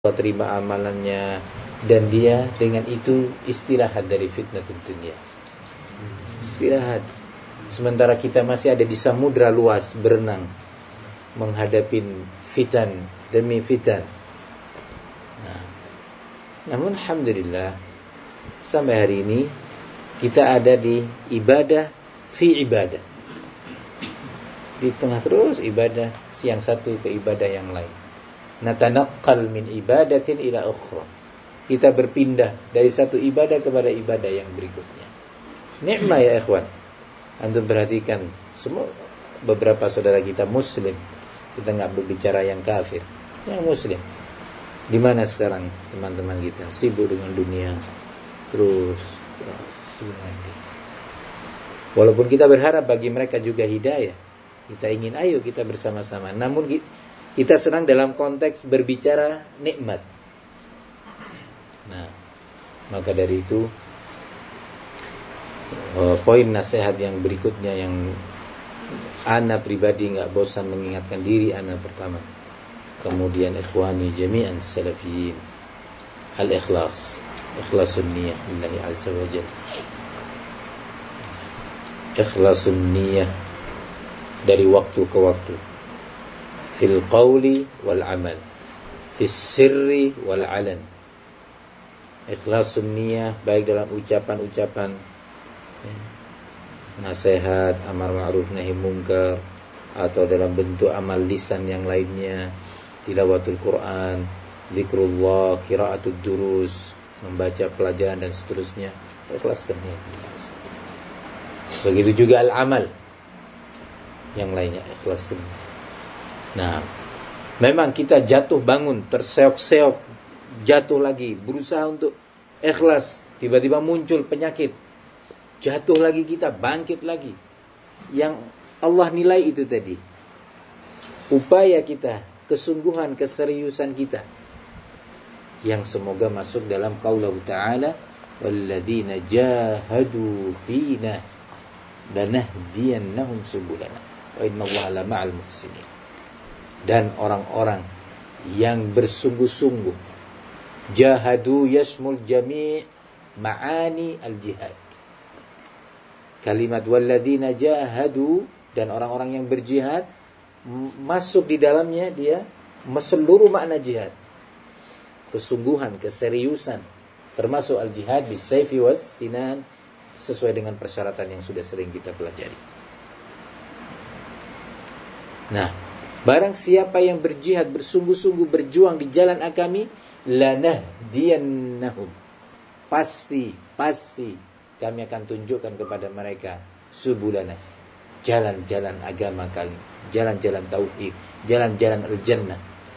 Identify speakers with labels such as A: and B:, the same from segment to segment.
A: Allah terima amalannya, dan dia dengan itu istirahat dari fitnah dunia. Istirahat. Sementara kita masih ada di samudra luas berenang menghadapi fitan demi fitan. Namun alhamdulillah sampai hari ini kita ada di ibadah fi ibadah. Di tengah terus ibadah, siang satu ke ibadah yang lain. Natanaqqal min ibadatin ila ukhra. Kita berpindah dari satu ibadah kepada ibadah yang berikutnya. Nikmat ya ikhwan. Antum perhatikan semua beberapa saudara kita muslim. Kita enggak berbicara yang kafir, yang muslim. Di mana sekarang teman-teman kita sibuk dengan dunia terus. Walaupun kita berharap bagi mereka juga hidayah, kita ingin ayo kita bersama-sama. Namun kita senang dalam konteks berbicara nikmat. Nah, maka dari itu poin nasihat yang berikutnya yang ana pribadi enggak bosan mengingatkan diri ana pertama. Kemudian ikhwani jami'an salafiyin, al-ikhlas, ikhlasun niyah lillahi azza wa jalla. Ikhlasun niyah dari waktu ke waktu, fil qawli wal amal, fis sirri wal alan. Ikhlasun niyah baik dalam ucapan-ucapan nasihat, amar ma'ruf nahi munkar, atau dalam bentuk amal lisan yang lainnya, tilawatul Quran, zikrullah, qiraatud durus, membaca pelajaran dan seterusnya. Ikhlaskan niat. Begitu juga al-amal yang lainnya, ikhlaskan. Nah, memang kita jatuh bangun, terseok-seok, jatuh lagi, berusaha untuk ikhlas, tiba-tiba muncul penyakit, jatuh lagi kita, bangkit lagi. Yang Allah nilai itu tadi, upaya kita, kesungguhan, keseriusan kita, yang semoga masuk dalam qaulullah ta'ala, walladzina jahadu fina lanahdiyannahum subulana wa innallaha lama'al muhsinin. Dan orang-orang yang bersungguh-sungguh, jahadu yashmul jami' ma'ani al-jihad. Kalimat walladzina jahadu, dan orang-orang yang berjihad, masuk di dalamnya dia seluruh makna jihad. Kesungguhan, keseriusan, termasuk al-jihad bis-sayfi was-sinan, sesuai dengan persyaratan yang sudah sering kita pelajari. Nah, barang siapa yang berjihad, bersungguh-sungguh berjuang di jalan agami, lanahdiyannahum, pasti kami akan tunjukkan kepada mereka subulana, jalan-jalan agama kami, jalan-jalan tauhid, jalan-jalan al-jannah.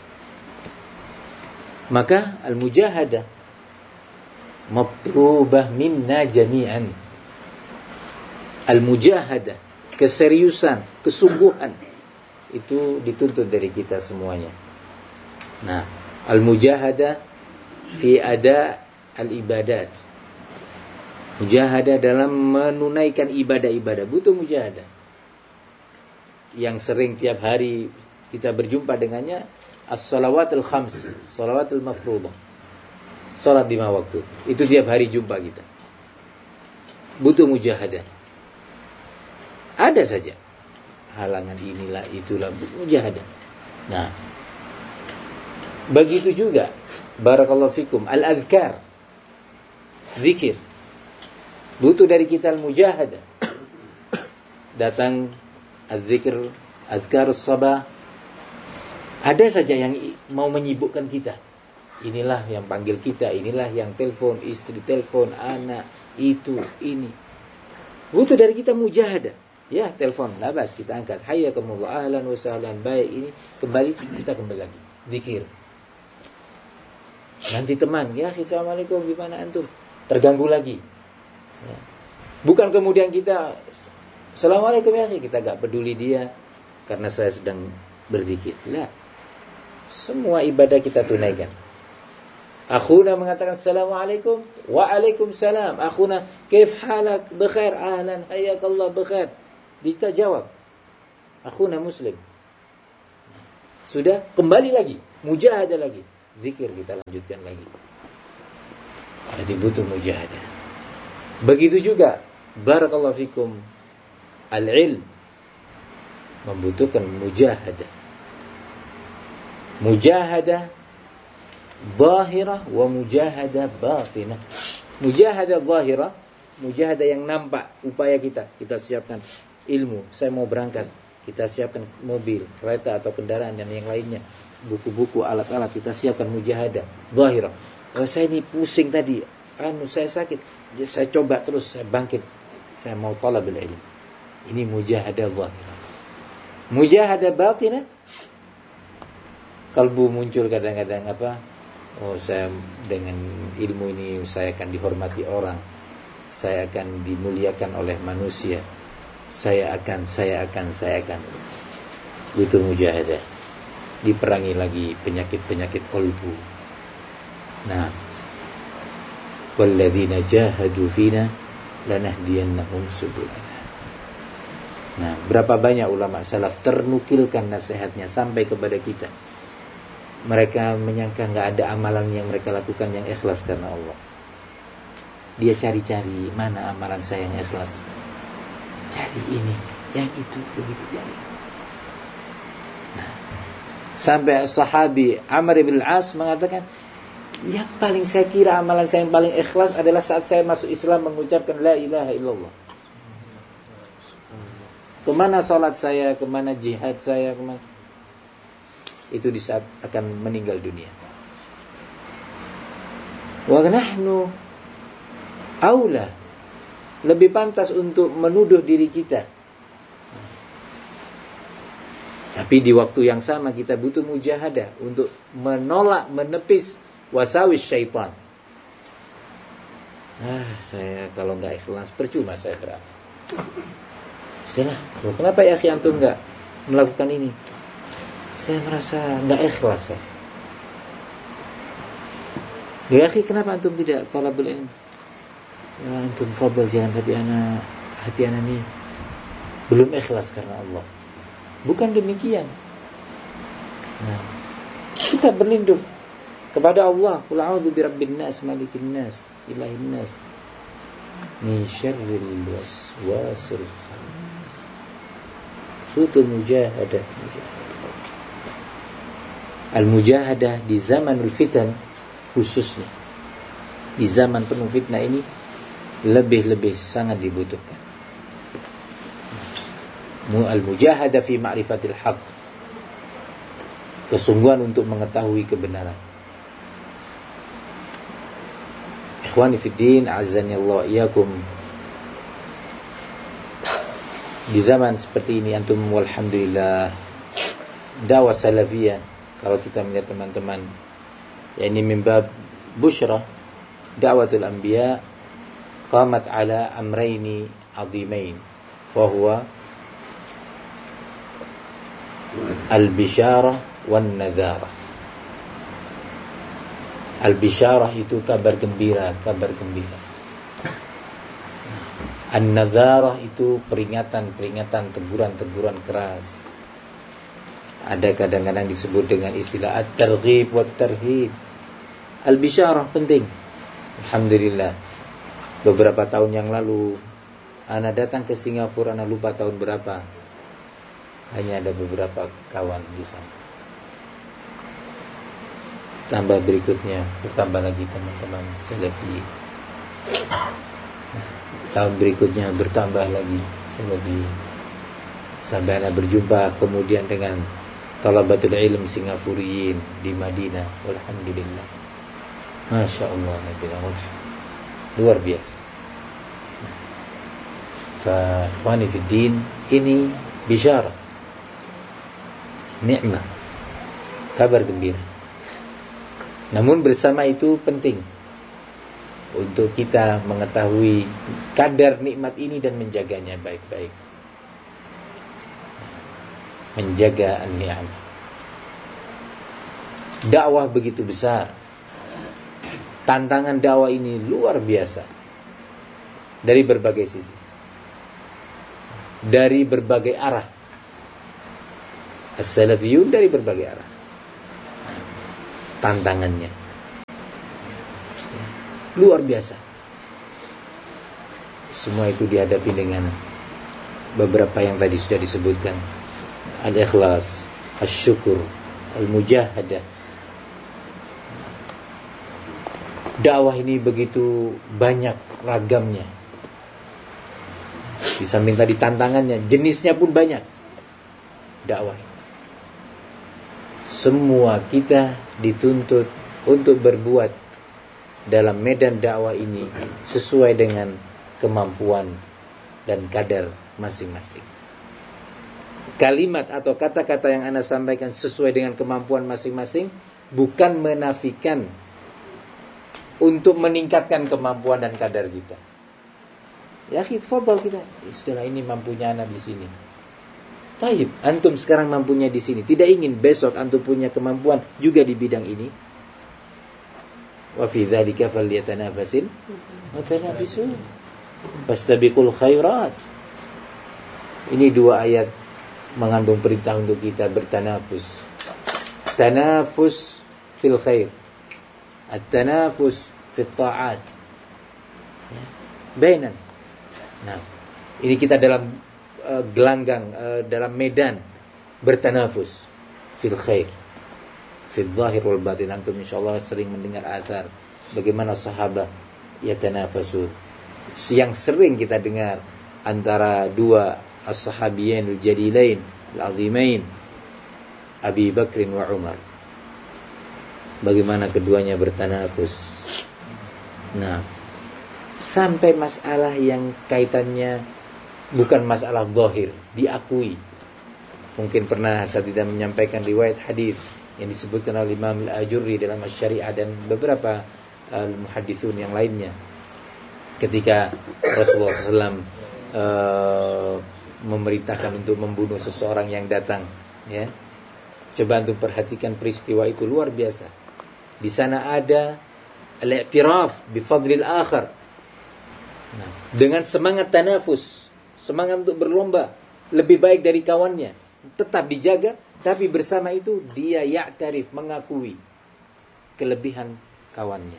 A: Maka al-mujahadah matlubah minna jami'an. Al-mujahadah, keseriusan, kesungguhan, itu dituntut dari kita semuanya. Nah, al-mujahadah fi ada al-ibadat. Mujahadah dalam menunaikan ibadah-ibadah, butuh mujahadah. Yang sering tiap hari kita berjumpa dengannya, as-salawatul khams, salawatul mafruḍah, salat 5 waktu. Itu tiap hari jumpa kita. Butuh mujahadah. Ada saja halangan inilah itulah, mujahadah. Nah, begitu juga barakallahu fikum al-azkar, zikir, butuh dari kita al-mujahadah. Datang az-zikr, azkarus sabah, ada saja yang mau menyibukkan kita. Inilah yang panggil kita, inilah yang telepon, istri telepon, anak, itu, ini. Butuh dari kita mujahadah. Ya, telepon, labas, kita angkat. Hayyakumullah, ahlan wa sahlan, baik, ini. Kita kembali lagi. Zikir. Nanti teman, ya, assalamualaikum, gimana antum? Terganggu lagi. Ya. Bukan kemudian kita, assalamualaikum ya, kita gak peduli dia karena saya sedang berzikir. Lah. Semua ibadah kita tunaikan. Akhuna mengatakan assalamualaikum, waalaikumsalam. Akhuna, kaif halak, bekhair, ahlan, hayyakallah, bekhair. Kita jawab, akhuna muslim. Sudah, kembali lagi, mujahadah lagi. zikir kita lanjutkan lagi. Jadi butuh mujahadah. Begitu juga barakallahu fikum, al-ilm membutuhkan mujahadah. Mujahadah zahirah wa mujahadah batinah. Mujahadah zahirah, mujahadah yang nampak, upaya kita siapkan ilmu, saya mau berangkat, kita siapkan mobil, kereta atau kendaraan dan yang lainnya, buku-buku, alat-alat, kita siapkan mujahadah zahirah. Oh, saya ini pusing tadi, saya sakit, saya coba terus, saya bangkit, saya mau talabul ilm. Ini mujahadah zahirah. Mujahadah batinah, kalbu muncul kadang-kadang oh, saya dengan ilmu ini saya akan dihormati orang, saya akan dimuliakan oleh manusia, saya akan butuh mujahadah. Diperangi lagi penyakit-penyakit qalbu. Nah, walladzina jahadu fina lanahdiyannahum subulana. Nah, berapa banyak ulama salaf ternukilkan nasihatnya sampai kepada kita. Mereka menyangka nggak ada amalan yang mereka lakukan yang ikhlas karena Allah. Dia cari-cari, mana amalan saya yang ikhlas. Cari ini, yang itu, begitu cari. Nah, sampai sahabi Amr bin Al-As mengatakan, yang paling saya kira amalan saya yang paling ikhlas adalah saat saya masuk Islam mengucapkan la ilaha illallah. Kemana salat saya, kemana jihad saya, kemana? Itu di saat akan meninggal dunia. Wa nahnu aula, lebih pantas untuk menuduh diri kita. Tapi di waktu yang sama kita butuh mujahadah untuk menolak, menepis wasawis syaitan. Saya kalau nggak ikhlas percuma saya beramal. Sudahlah, kenapa ya akhi antum nggak melakukan ini? Saya merasa nggak ikhlas. Ya akhi, kenapa antum tidak talabul ilm? Ya antum fadal jalan, tapi hati ana ini belum ikhlas karena Allah. Bukan demikian. Nah, kita berlindung kepada Allah. Qul a'udzu birabbin nas, malikin nas, ilahin nas, min syarril waswasil khannas. Butuh mujahadah. Al-mujahadah di zamanul fitan, khususnya di zaman penuh fitnah ini, lebih sangat dibutuhkan. Al-mujahadah fi ma'rifatil haqq, kesungguhan untuk mengetahui kebenaran. Ikhwani fiddin, azzani Allah iyakum. Di zaman seperti ini antum walhamdulillah dakwah salafiyah, kalau kita melihat teman-teman, yakni min bab busyra, da'watul anbiya qamat ala amrayni azimain, wa huwa al-bisyarah wan nadharah. Al-bisyarah itu kabar gembira. An-nadharah itu peringatan, teguran keras. Ada kadang-kadang disebut dengan istilah at-targhib wa at-tarhib. Al-bisyarah penting. Alhamdulillah, beberapa tahun yang lalu ana datang ke Singapura, ana lupa tahun berapa. Hanya ada beberapa kawan di sana. Tambah berikutnya, bertambah lagi teman-teman salafi. Tahun berikutnya bertambah lagi salafi. Sampai ana berjumpa kemudian dengan talabatul ilm Singapuriyin di Madinah. Alhamdulillah. Masya Allah, luar biasa. Fa ikhwani fid din, ini bisyarah, nikmat, kabar gembira. Namun bersama itu penting untuk kita mengetahui kadar nikmat ini dan menjaganya baik-baik. Menjaga an-ni'am. Dakwah begitu besar. Tantangan dakwah ini luar biasa. Dari berbagai sisi. Dari berbagai arah. As-salafiyun dari berbagai arah. tantangannya. Luar biasa. Semua itu dihadapi dengan beberapa yang tadi sudah disebutkan. Al-ikhlas, al-syukur, al-mujahadah. Dakwah ini begitu banyak ragamnya. Di samping tadi tantangannya, jenisnya pun banyak. Dakwah. Semua kita dituntut untuk berbuat dalam medan dakwah ini sesuai dengan kemampuan dan kadar masing-masing. Kalimat atau kata-kata yang Anda sampaikan sesuai dengan kemampuan masing-masing, bukan menafikan untuk meningkatkan kemampuan dan kadar kita. Ya, fadhal kita. Sudahlah, ini mampunya anak di sini. Taib, antum sekarang mampunya di sini. Tidak ingin besok antum punya kemampuan juga di bidang ini. Wa fi dzalika falyatanafasil mutanafisun. Fastabiqul khairat. Ini dua ayat mengandung perintah untuk kita bertanafus. Tanafus fil khair. At-tanafus fit ta'at. Bainan. Nah, ini kita dalam gelanggang, dalam medan bertanafus fil khair, fil zahir wal batin. Antum insyaallah sering mendengar athar bagaimana sahabat yatanafasu, yang sering kita dengar antara dua as-sahabiyin al-jalilain al-azimain, Abi Bakrin wa Umar. Bagaimana keduanya bertanafus. Nah, sampai masalah yang kaitannya bukan masalah zahir, diakui. Mungkin pernah saya tidak menyampaikan riwayat hadis yang disebutkan oleh Imam Al-Ajurri dalam Asy-Syari'ah dan beberapa muhadditsun yang lainnya. Ketika Rasulullah SAW memerintahkan untuk membunuh seseorang yang datang, ya. Coba untuk perhatikan peristiwa itu, luar biasa. Di sana ada al-i'tiraf bi fadlil akhar. Nah, dengan semangat tanafus, semangat untuk berlomba lebih baik dari kawannya, tetap dijaga, tapi bersama itu dia ya'tarif, mengakui kelebihan kawannya.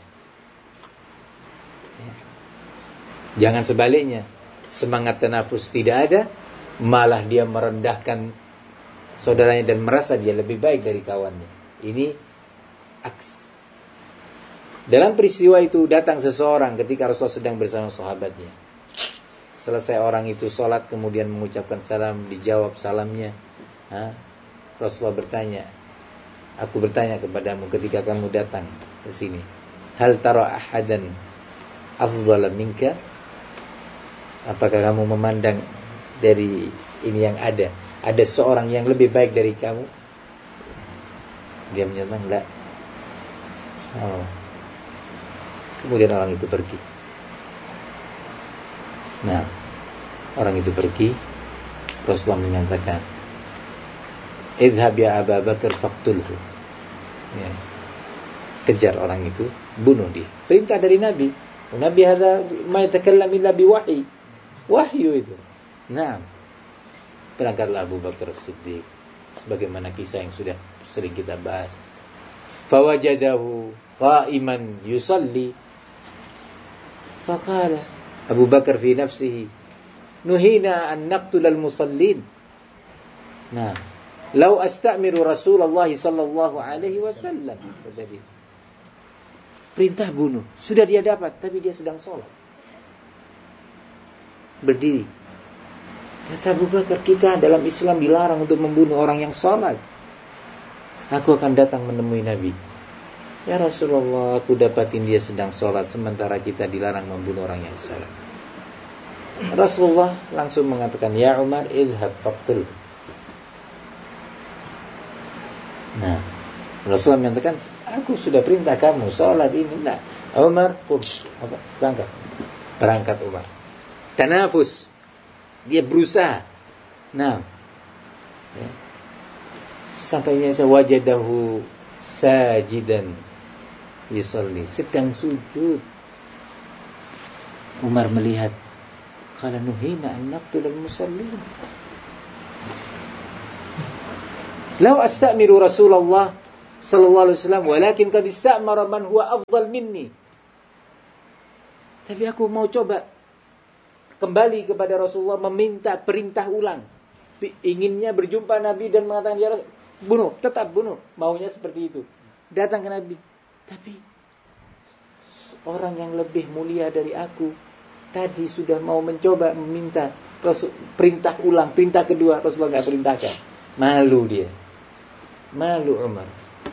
A: Ya. Jangan sebaliknya, semangat tanafus tidak ada, malah dia merendahkan saudaranya dan merasa dia lebih baik dari kawannya. Ini aks. Dalam peristiwa itu datang seseorang ketika Rasulullah sedang bersama sahabatnya. Selesai orang itu sholat, kemudian mengucapkan salam, dijawab salamnya. Rasulullah bertanya, aku bertanya kepadamu ketika kamu datang ke sini, hal tara ahadan afdhala minka? Apakah kamu memandang dari ini yang ada seorang yang lebih baik dari kamu? Dia menyatakan enggak. Kemudian orang itu pergi. Nah, orang itu pergi. Rasulullah menyatakan, idhab ya Abu Bakar faqtulhu. Ya. Kejar orang itu, bunuh dia. Perintah dari Nabi. Nabi hadza ma yatakallam illa biwahyi. Wahyu itu. Nah, berangkatlah Abu Bakar Siddiq, sebagaimana kisah yang sudah sering kita bahas. Fawajadahu qa'iman yusalli. Faqala Abu Bakar fi nafsihi, nuhina an naqtulal musallin. Nah, lau astamiru Rasulullah sallallahu alaihi wasallam. Jadi perintah bunuh sudah dia dapat, tapi dia sedang sholat, berdiri. Kata Abu Bakar, kita dalam Islam dilarang untuk membunuh orang yang sholat. Aku akan datang menemui Nabi. Ya Rasulullah, aku dapatin dia sedang sholat, sementara kita dilarang membunuh orang yang sholat. Rasulullah langsung mengatakan, ya Umar, idhab faqtul. Nah, Rasulullah mengatakan, aku sudah perintah kamu sholat ini. Nah, Umar, berangkat Umar. Tanafus, dia berusaha. Nah, ya. Sampai biasa wajadahu sajidan yusalli, sedang sujud. Umar melihat, qala nuhina an naqtulal musallin. Lau astamiru Rasulullah sallallahu alaihi wasallam, walakin qad istamara man huwa afdal minni. Tapi aku mau coba kembali kepada Rasulullah, meminta perintah ulang. Inginnya berjumpa Nabi dan mengatakan, ya Rasul, bunuh, tetap bunuh. Maunya seperti itu. Datang ke Nabi. Tapi orang yang lebih mulia dari aku tadi sudah mau mencoba meminta perintah ulang, perintah kedua, Rasulullah nggak perintahkan. Malu dia. Malu Umar.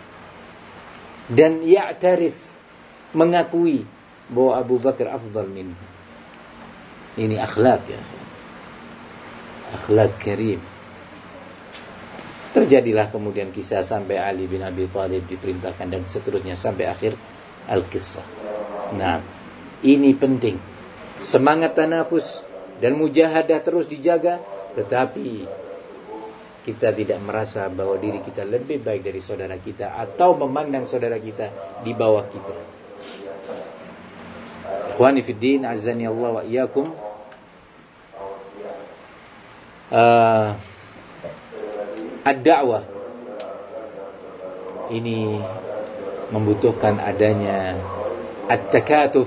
A: Dan ya'tarif, mengakui bahwa Abu Bakar afdal minhu. Ini akhlak ya. Akhlak karim. Terjadilah kemudian kisah sampai Ali bin Abi Thalib diperintahkan dan seterusnya sampai akhir al-qissah. Nah, ini penting. Semangat tanafus dan mujahadah terus dijaga, tetapi kita tidak merasa bahwa diri kita lebih baik dari saudara kita atau memandang saudara kita di bawah kita. Ikhwani fid din, azani Allah wa iyyakum. Ad-da'wah ini membutuhkan adanya at-takatuf,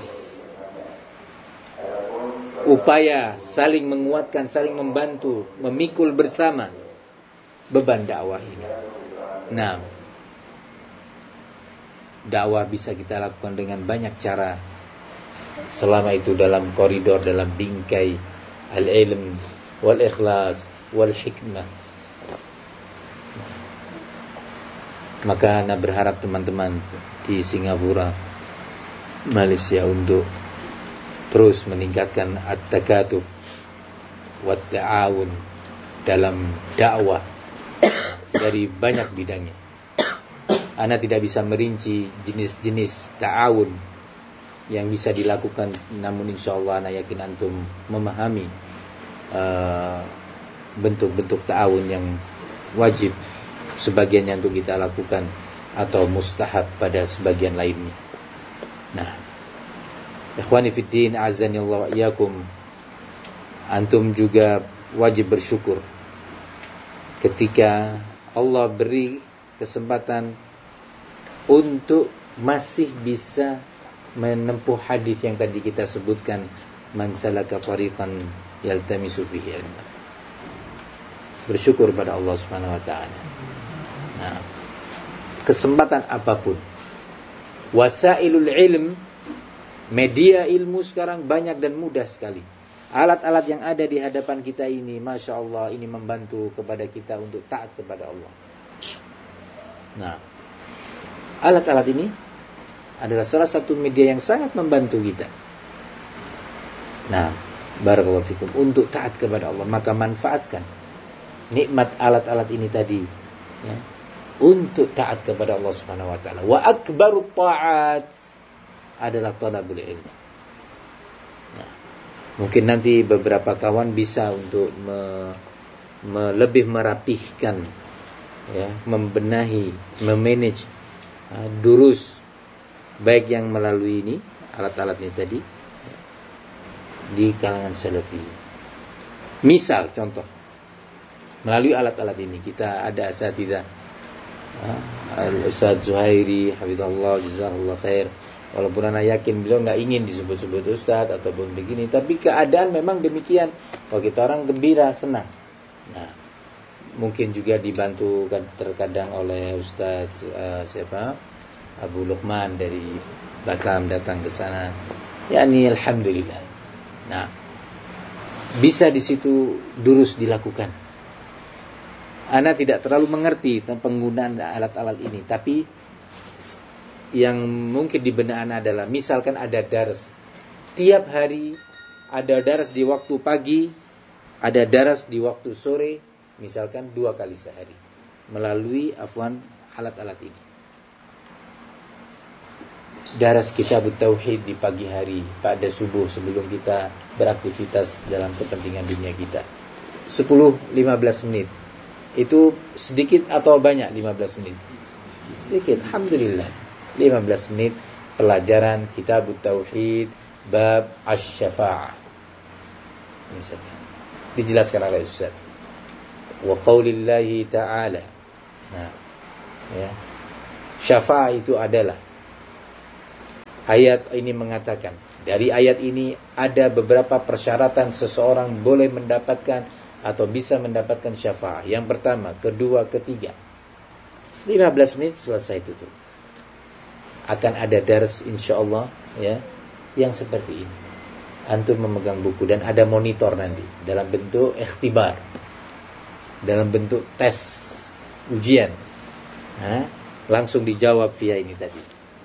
A: upaya saling menguatkan, saling membantu, memikul bersama beban dakwah ini. Nah, dakwah bisa kita lakukan dengan banyak cara, selama itu dalam koridor, dalam bingkai al-ilm wal ikhlas wal hikmah. Maka Anda berharap teman-teman di Singapura, Malaysia untuk terus meningkatkan at-takatuf wa ta'awun dalam dakwah dari banyak bidangnya. Anda tidak bisa merinci jenis-jenis ta'awun yang bisa dilakukan, namun insyaallah Anda yakin antum memahami bentuk-bentuk ta'awun yang wajib sebagiannya untuk kita lakukan atau mustahab pada sebagian lainnya. Nah, ikhwani fiddin, azani Allah wa iyyakum, antum juga wajib bersyukur ketika Allah beri kesempatan untuk masih bisa menempuh hadis yang tadi kita sebutkan, man salaka tariqan yaltamisu fihi ilma. Bersyukur pada Allah Subhanahu wa taala. Nah, kesempatan apapun, wasailul ilm, media ilmu sekarang banyak dan mudah sekali. Alat-alat yang ada di hadapan kita ini, Masya Allah, ini membantu kepada kita untuk taat kepada Allah. Nah, alat-alat ini adalah salah satu media yang sangat membantu kita. Nah, barakallahu fikum, untuk taat kepada Allah, maka manfaatkan nikmat alat-alat ini tadi, ya, untuk taat kepada Allah Subhanahu wa taala. Wa akbarut ta'at adalah talabul ilm. Nah, mungkin nanti beberapa kawan bisa untuk lebih merapihkan, ya, membenahi, memanage durus, baik yang melalui ini alat-alat ini tadi, ya, di kalangan salafi. Misal contoh, melalui alat-alat ini kita ada asatidzah, Al-Ustaz Zuhairi hafizallahu jazakallahu khair. Walaupun anak yakin beliau nggak ingin disebut-sebut Ustaz ataupun begini, tapi keadaan memang demikian. Kalau kita orang gembira, senang. Nah, mungkin juga dibantu terkadang oleh Ustaz Abu Luqman dari Batam datang ke sana. Yani alhamdulillah. Nah, bisa di situ durus dilakukan. Ana tidak terlalu mengerti tentang penggunaan alat-alat ini, tapi yang mungkin di benak Ana adalah, misalkan ada dars tiap hari, ada dars di waktu pagi, ada dars di waktu sore, misalkan 2 kali sehari melalui alat-alat ini. Dars kitab tauhid di pagi hari pada subuh sebelum kita beraktivitas dalam kepentingan dunia kita, 10-15 menit. Itu sedikit atau banyak 15 menit? Sedikit, alhamdulillah. 15 menit pelajaran kitab tauhid bab asy-syafa'ah. Misalnya dijelaskan oleh Ustaz. Wa qaulillahi ta'ala. Nah, ya. Syafaat itu adalah, ayat ini mengatakan, dari ayat ini ada beberapa persyaratan seseorang boleh mendapatkan atau bisa mendapatkan syafaat. Yang pertama, kedua, ketiga. 15 menit selesai tutup. Akan ada dars insyaallah ya, yang seperti ini. Antum memegang buku dan ada monitor nanti dalam bentuk ikhtibar, dalam bentuk tes ujian. Langsung dijawab via ini tadi.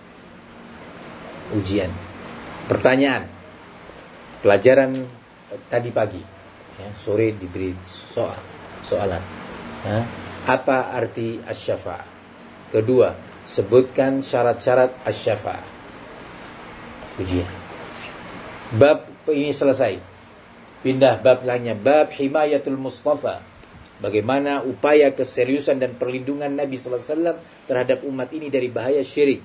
A: Ujian. Pertanyaan. Pelajaran tadi pagi. Ya, sore diberi soalan. Apa arti asy-syafa'ah? Kedua, sebutkan syarat-syarat asy-syafa'ah. Ujian. Bab ini selesai. Pindah bab lainnya, bab himayatul Mustafa. Bagaimana upaya keseriusan dan perlindungan Nabi sallallahu alaihi wasallam terhadap umat ini dari bahaya syirik.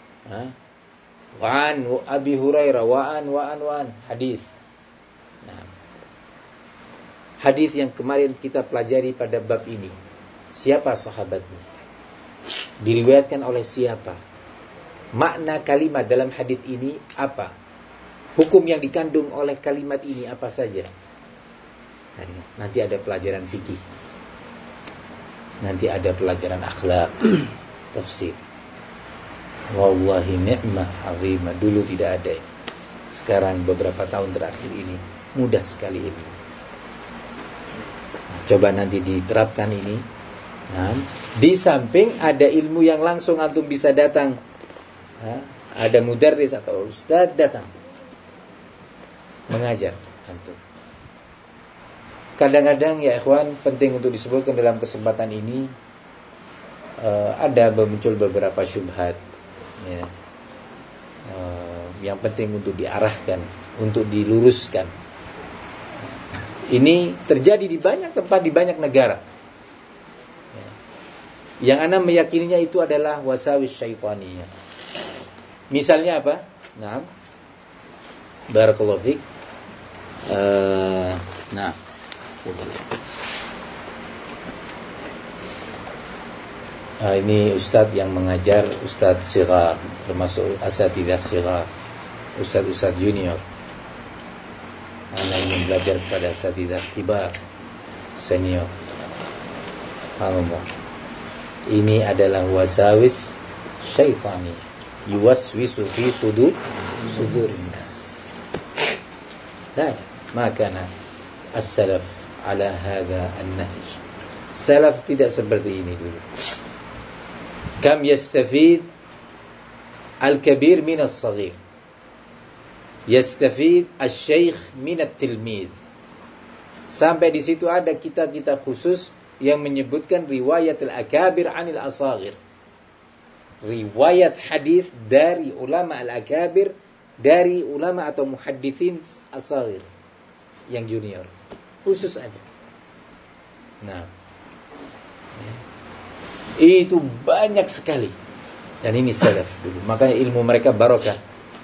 A: Wa'an Abi Hurairah wa'an hadis. Nah, hadis yang kemarin kita pelajari pada bab ini. Siapa sahabatnya? Diriwayatkan oleh siapa? Makna kalimat dalam hadis ini apa? Hukum yang dikandung oleh kalimat ini apa saja? Nanti ada pelajaran fikih. Nanti ada pelajaran akhlak, tafsir. Wallahi ni'mah azimah. Dulu tidak ada. Sekarang beberapa tahun terakhir ini mudah sekali ini. Coba nanti diterapkan ini. Di samping ada ilmu yang langsung antum bisa datang. Ada mudarris atau ustaz datang mengajar antum. Kadang-kadang ya ikhwan, penting untuk disebutkan dalam kesempatan ini, ada muncul beberapa syubhat ya, yang penting untuk diarahkan, untuk diluruskan. Ini terjadi di banyak tempat, di banyak negara. Yang ana meyakininya itu adalah wasawis syaitaniyah. Misalnya apa? Nah, barakallahu fiik. Ini ustadz yang mengajar, ustadz sigar, termasuk asatidzah sigar, ustadz junior. Anak ingin belajar kepada asatidzah kibar, senior. Alhamdulillah. Ini adalah wasawis syaitani, yuwaswisu fi sudurin nas. Ma kana as-salaf ala hadha an-nahj. Salaf tidak seperti ini dulu. Kam yastafid al-kabir min as-saghir, yastafid al-syaikh min at-tilmidh. Sampai di situ ada kitab-kitab khusus yang menyebutkan riwayat al-akabir anil asaghir. Riwayat hadis dari ulama al-akabir, dari ulama atau muhaddithin asaghir yang junior. Khusus ada. Nah, itu banyak sekali. Dan ini salaf dulu. Makanya ilmu mereka barokah.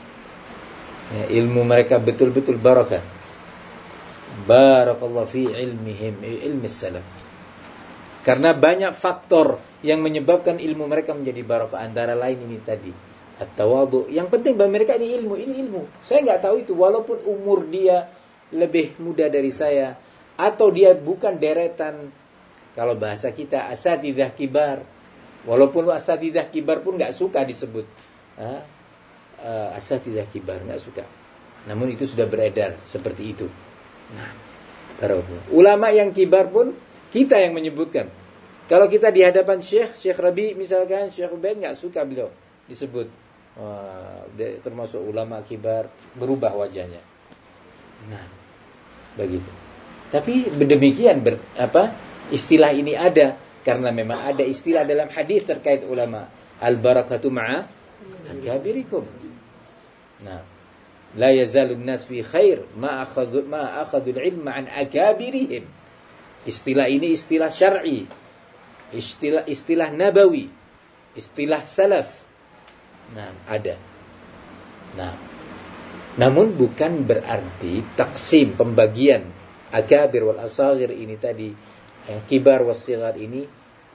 A: Ilmu mereka betul-betul barokah. Barakallahu fi ilmihim, ilmi salaf. Karena banyak faktor yang menyebabkan ilmu mereka menjadi barokah. Antara lain ini tadi, at-tawadhu. Yang penting bagi mereka ini ilmu. Saya nggak tahu itu, walaupun umur dia lebih muda dari saya, atau dia bukan deretan, kalau bahasa kita asatidzah kibar. Walaupun asatidzah kibar pun nggak suka disebut asatidzah kibar, nggak suka. Namun itu sudah beredar seperti itu. Nah, ulama yang kibar pun kita yang menyebutkan. Kalau kita di hadapan Syekh Rabi misalkan, Syekh Ubaid nggak suka beliau disebut. Termasuk ulama kibar, berubah wajahnya. Nah, begitu. Tapi demikian istilah ini ada karena memang ada istilah dalam hadis terkait ulama. Al-barakatu ma'a akabirikum. Nah, la yazalun nas fi khair ma akhadul ilma an akabirihim. Istilah ini istilah syar'i, istilah nabawi, istilah salaf. Nah, ada. Nah, namun bukan berarti taksim, pembagian akabir wal asaghir ini tadi, kibar was sighar ini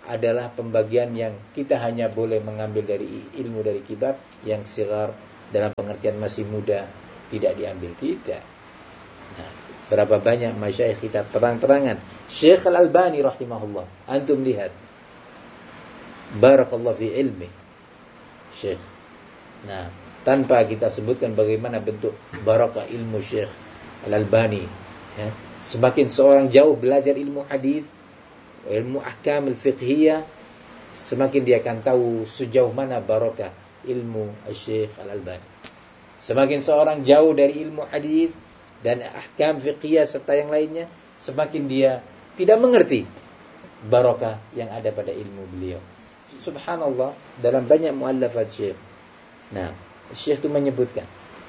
A: adalah pembagian yang kita hanya boleh mengambil dari ilmu dari kitab yang sigar, dalam pengertian masih muda, tidak diambil, tidak. Nah, berapa banyak masyayikh kita terang-terangan. Syekh Al-Albani rahimahullah, antum lihat, barakallahu fi ilmi Syekh. Nah, tanpa kita sebutkan bagaimana bentuk barakah ilmu Syekh Al-Albani, ya. Semakin seorang jauh belajar ilmu hadis, ilmu ahkam al-fiqhiyah, semakin dia akan tahu sejauh mana barakah ilmu Syekh Al-Albani. Semakin seorang jauh dari ilmu hadis dan ahkam fiqhiyah serta yang lainnya, semakin dia tidak mengerti barakah yang ada pada ilmu beliau. Subhanallah, dalam banyak muallafat Syekh. Nah, Syekh itu menyebutkan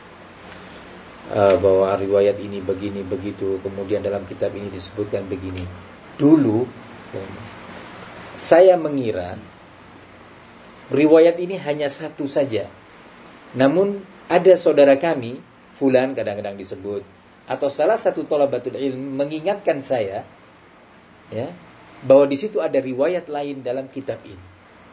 A: bahwa riwayat ini begini begitu, kemudian dalam kitab ini disebutkan begini. Dulu saya mengira riwayat ini hanya satu saja. Namun ada saudara kami, fulan kadang-kadang disebut, atau salah satu thalabatul ilm mengingatkan saya, ya, bahwa di situ ada riwayat lain dalam kitab ini.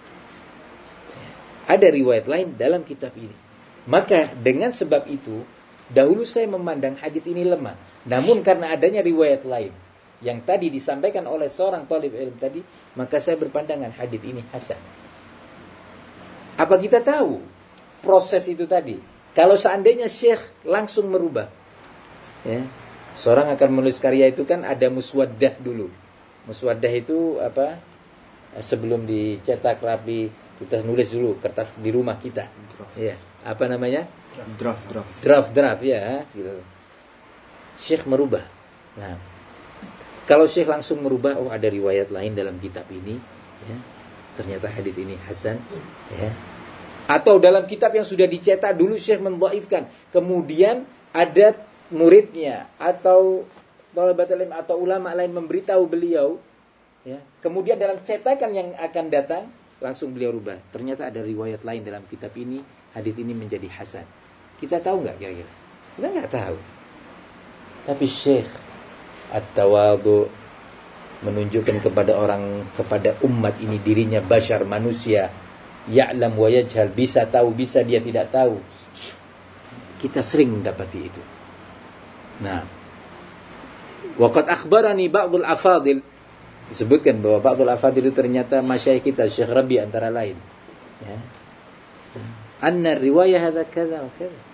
A: Ada riwayat lain dalam kitab ini. Maka dengan sebab itu, dahulu saya memandang hadis ini lemah. Namun karena adanya riwayat lain yang tadi disampaikan oleh seorang talib ilm tadi, maka saya berpandangan hadis ini hasan. Apa kita tahu proses itu tadi? Kalau seandainya Syekh langsung merubah, ya, seorang akan menulis karya itu kan ada muswaddah dulu. Muswaddah itu apa? Sebelum dicetak rapi, kita nulis dulu kertas di rumah kita. Ya, apa namanya? Draft ya, gitu. Syekh merubah. Nah, kalau Syekh langsung merubah, oh ada riwayat lain dalam kitab ini, ya, ternyata hadis ini hasan, ya. Atau dalam kitab yang sudah dicetak dulu Syekh mendhaifkan, kemudian ada muridnya atau thalabatul ilm atau ulama lain memberitahu beliau, ya. Kemudian dalam cetakan yang akan datang langsung beliau rubah. Ternyata ada riwayat lain dalam kitab ini, hadis ini menjadi hasan. Kita tahu nggak kira-kira? Kita nggak tahu. Tapi Syekh At-Tawadhu menunjukkan kepada orang, kepada umat ini dirinya bashar, manusia, ya'lam wa yajhal, bisa tahu, bisa dia tidak tahu. Kita sering mendapati itu. Nah, waqad akhbarani ba'dul afadil, disebutkan bahwa ba'dul afadil itu ternyata masyayikh kita, Syekh Rabi antara lain, ya. Anna riwayah hadza kadza wa kadza.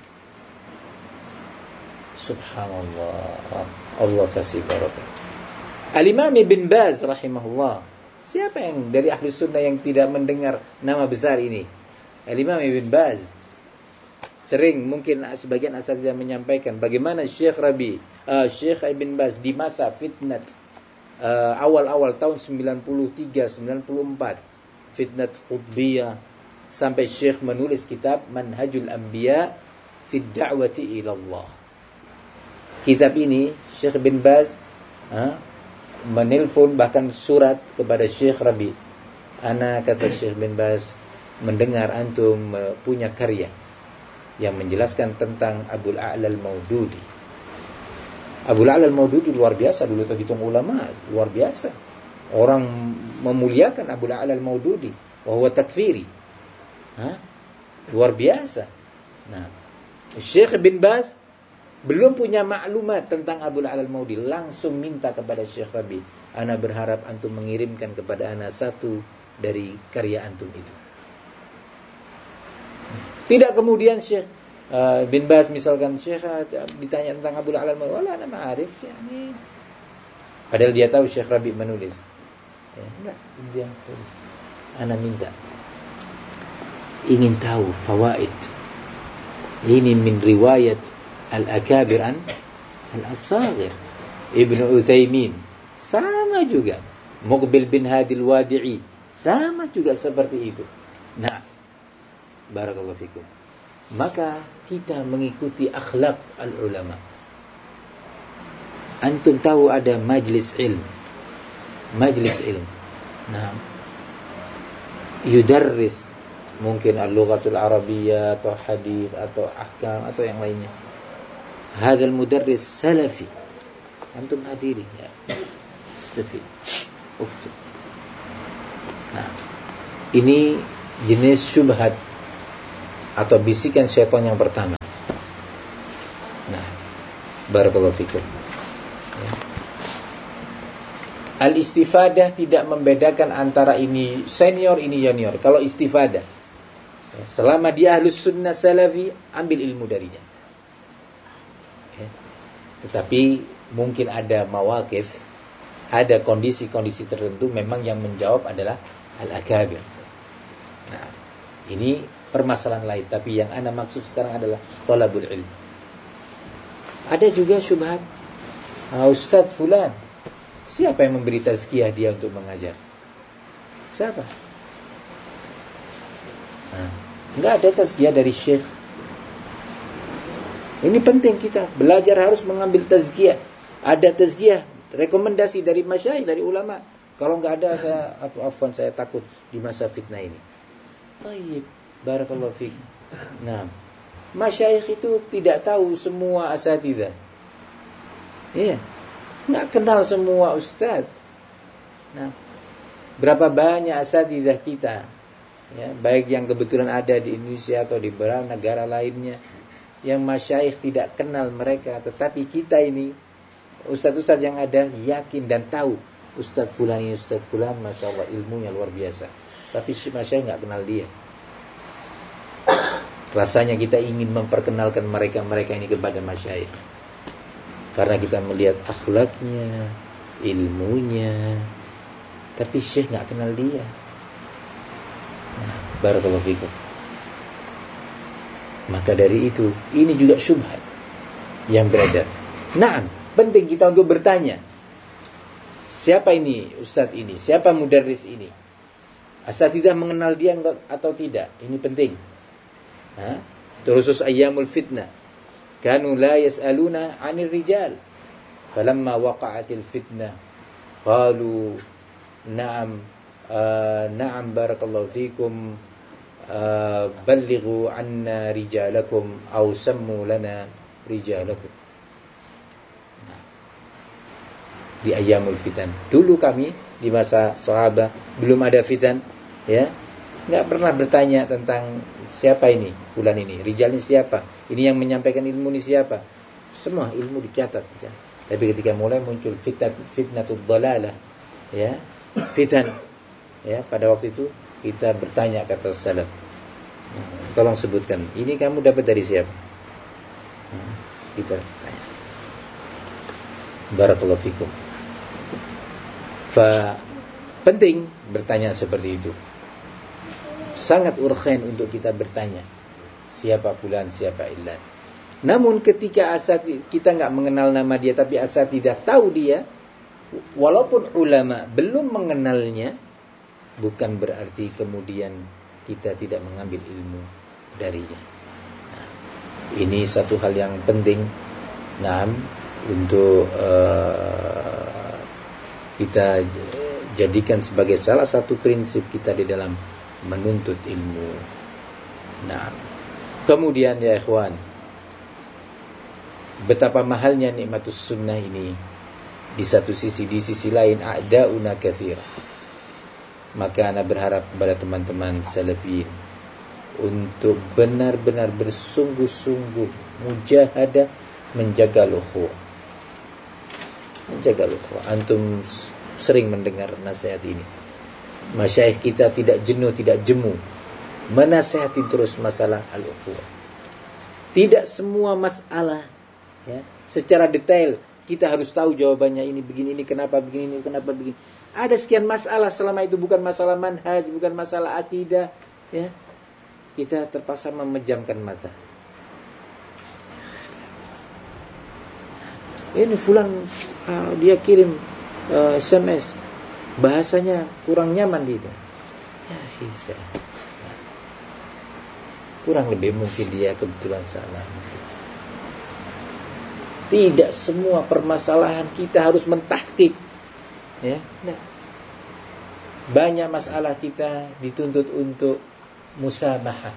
A: Subhanallah, Allah kasih barakah. Al-Imam Ibn Baz rahimahullah. Siapa yang dari ahli sunnah yang tidak mendengar nama besar ini? Al-Imam Ibn Baz. Sering mungkin sebagian asatidz menyampaikan bagaimana Syekh Ibn Baz di masa fitnah awal-awal tahun 93-94, fitnah Qutbiyah, sampai Syekh menulis kitab Manhajul Anbiya fi Da'wati ila Allah. Kitab ini Syekh bin Baz menelpon bahkan surat kepada Syekh Rabi. Ana, kata Syekh bin Baz, mendengar antum punya karya yang menjelaskan tentang Abul A'la al-Maududi. Abul A'la al-Maududi luar biasa dulu, terhitung ulama luar biasa. Orang memuliakan Abul A'la al-Maududi, wa huwa takfiri. Luar biasa. Nah, Syekh bin Baz belum punya maklumat tentang Abul A'la al-Maududi, langsung minta kepada Syekh Rabi, ana berharap antum mengirimkan kepada ana satu dari karya antum itu. Tidak kemudian Syekh bin Baz misalkan, Syekh ditanya tentang Abul A'la al-Maududi, wala ana ma'arif, yani. Padahal dia tahu Syekh Rabi menulis. Ya, enggak, dia tulis. Ana minta, ingin tahu fawaid ini min riwayat al-akabir an al-asagir. Ibnu Utsaimin sama juga, Muqbil bin Hadil Wadi'i sama juga seperti itu. Nah, barakallahu fikum. Maka kita mengikuti akhlak al-ulama. Antum tahu ada majlis ilm. Majlis ilm. Nah, yudarris mungkin al-lughatul arabiyyah atau hadis atau ahkam atau yang lainnya. Hadzal mudarris salafi. Antum hadiri ya. Istafid. Uktub. Nah, ini jenis syubhat atau bisikan syaitan yang pertama. Nah, barakallahu fikum. Ya. Al-istifadah tidak membedakan antara ini senior, ini junior. Kalau istifadah, ya, selama dia ahlus sunnah salafi, ambil ilmu darinya. Ya. Tetapi mungkin ada mawaqif, ada kondisi-kondisi tertentu memang yang menjawab adalah al-akabir. Nah, ini permasalahan lain. Tapi yang ana maksud sekarang adalah talabul ilm. Ada juga syubhat, Ustadz fulan, siapa yang memberi tazkiyah dia untuk mengajar? Siapa? Nah, enggak ada tazkiyah dari syekh. Ini penting, kita belajar harus mengambil tazkiyah. Ada tazkiyah, rekomendasi dari masyayikh, dari ulama. Kalau enggak ada, saya takut di masa fitnah ini. Tayyib, barakallahu fiik. Nah, masyayikh itu tidak tahu semua asatidzah. Iya. Enggak kenal semua ustaz. Nah, berapa banyak asatidzah kita, ya, baik yang kebetulan ada di Indonesia atau di beberapa negara lainnya, yang masyayikh tidak kenal mereka, tetapi kita ini ustaz-ustaz yang ada yakin dan tahu ustaz fulan ini ustaz fulan, masya Allah ilmunya luar biasa, tapi masyayikh nggak kenal dia. Rasanya kita ingin memperkenalkan mereka ini kepada masyayikh, karena kita melihat akhlaknya, ilmunya, tapi syekh nggak kenal dia. Nah, barakallahu fikum. Maka dari itu, ini juga syubhat yang beredar. Nah, penting kita untuk bertanya, siapa ini ustadz ini? Siapa mudarris ini? Asatidzah mengenal dia atau tidak? Ini penting. Terusus ayyamul fitnah, kanu la yas'aluna 'anil rijal, falamma waqa'atil fitnah qalu na'am na'am barakallahu fikum, ballighu 'anna rijalakum aw sammu lana rijalakum. Di ayyamul fitan, dulu kami di masa sahabat belum ada fitan, ya, nggak pernah bertanya tentang siapa ini fulan ini, rijal ini siapa, ini yang menyampaikan ilmu ini siapa, semua ilmu dicatat. Tapi ketika mulai muncul fitnatul dhalalah, ya, fitan, ya, pada waktu itu kita bertanya kata salaf, tolong sebutkan, ini kamu dapat dari siapa? Kita tanya. Barakallahu fikum. Penting bertanya seperti itu. Sangat urgen untuk kita bertanya, siapa fulan, siapa ilan. Namun ketika kita nggak mengenal nama dia, tapi tidak tahu dia, walaupun ulama belum mengenalnya, bukan berarti kemudian kita tidak mengambil ilmu darinya. Nah, ini satu hal yang penting, untuk kita jadikan sebagai salah satu prinsip kita di dalam menuntut ilmu. Nah, kemudian ya ikhwan, betapa mahalnya nikmatus sunnah ini. Di satu sisi, di sisi lain a'da'una katsira. Maka ana berharap kepada teman-teman salafiyin untuk benar-benar bersungguh-sungguh mujahadah menjaga ukhuwah. Menjaga ukhuwah. Antum sering mendengar nasihat ini. Masyayikh kita tidak jenuh, tidak jemu menasihati terus masalah al-ukhuwah. Tidak semua masalah, ya, secara detail kita harus tahu jawabannya, ini begini, ini kenapa begini, ini kenapa begini. Ada sekian masalah, selama itu bukan masalah manhaj, bukan masalah akidah, ya, kita terpaksa memejamkan mata. Ini fulan dia kirim SMS, bahasanya kurang nyaman dia. Ya, kurang lebih mungkin dia kebetulan salah. Tidak semua permasalahan kita harus mentahqiq, ya. Nah, banyak masalah kita dituntut untuk musamahah.